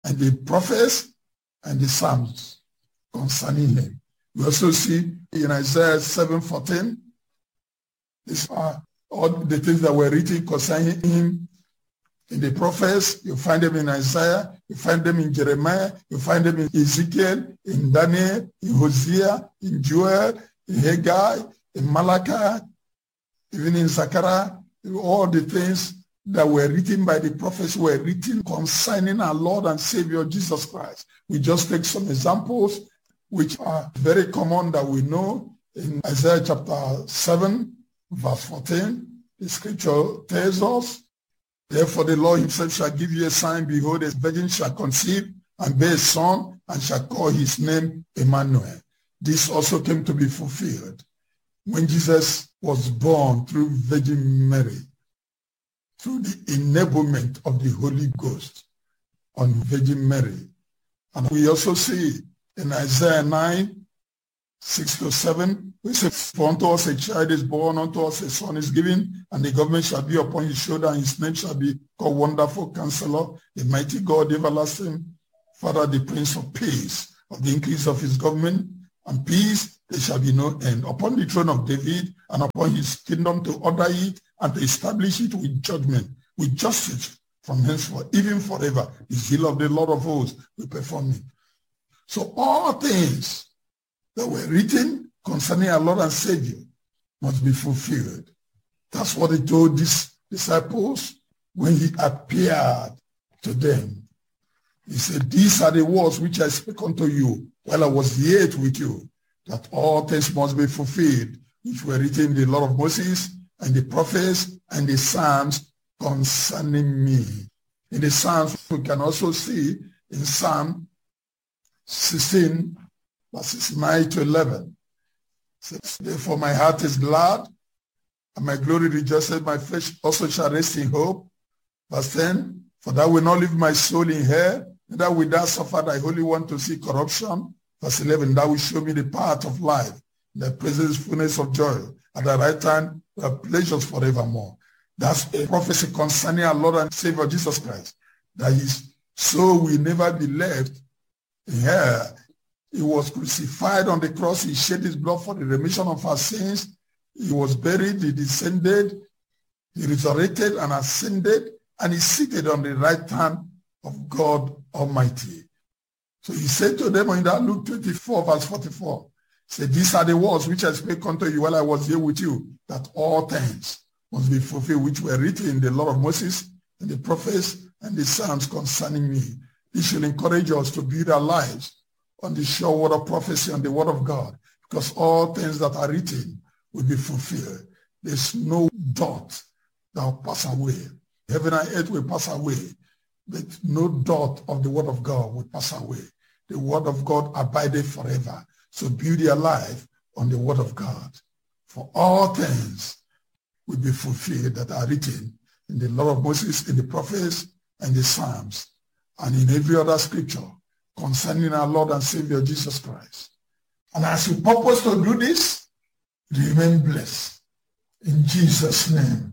and the prophets and the Psalms concerning him. We also see in Isaiah 7:14, these are all the things that were written concerning him in the prophets. You find them in Isaiah, you find them in Jeremiah, you find them in Ezekiel, in Daniel, in Hosea, in Joel, in Haggai, in Malachi, even in Zechariah. All the things that were written by the prophets were written concerning our Lord and Savior Jesus Christ. We just take some examples which are very common that we know. In Isaiah chapter 7, verse 14, the scripture tells us, therefore the Lord himself shall give you a sign, behold, a virgin shall conceive and bear a son, and shall call his name Emmanuel. This also came to be fulfilled when Jesus was born through Virgin Mary, through the enablement of the Holy Ghost on Virgin Mary. And we also see in Isaiah 9, 6-7, we say, for unto us a child is born, unto us a son is given, and the government shall be upon his shoulder, and his name shall be called Wonderful Counselor, the Mighty God, the Everlasting Father, the Prince of Peace. Of the increase of his government and peace, there shall be no end. Upon the throne of David and upon his kingdom, to order it and to establish it with judgment, with justice from henceforth, even forever. The zeal of the Lord of hosts will perform it. So all things that were written concerning our Lord and Savior must be fulfilled. That's what he told these disciples when he appeared to them. He said, these are the words which I speak unto you while I was yet with you, that all things must be fulfilled, which were written in the law of Moses and the prophets and the Psalms concerning me. In the Psalms, we can also see in Psalm 16, verses 9-11. Says, therefore my heart is glad, and my glory rejoices, my flesh also shall rest in hope. Verse 10, for thou wilt not leave my soul in hell, neither wilt thou suffer thy Holy One to see corruption. Verse 11, thou wilt show me the path of life, in thy presence fullness of joy, at thy right hand there are pleasures forevermore. That's a prophecy concerning our Lord and Savior Jesus Christ, that his soul will never be left in hell. He was crucified on the cross. He shed his blood for the remission of our sins. He was buried. He descended. He resurrected and ascended, and he's seated on the right hand of God Almighty. So he said to them in that Luke 24, verse 44, he said, these are the words which I spake unto you while I was here with you, that all things must be fulfilled, which were written in the law of Moses and the prophets and the Psalms concerning me. This shall encourage us to build our lives on the sure word of prophecy and the word of God, because all things that are written will be fulfilled. There's no dot that will pass away. Heaven and earth will pass away, but no dot of the word of God will pass away. The word of God abideth forever. So build your life on the word of God. For all things will be fulfilled that are written in the law of Moses, in the prophets, and the Psalms, and in every other scripture concerning our Lord and Savior Jesus Christ. And as you purpose to do this, remain blessed. In Jesus' name.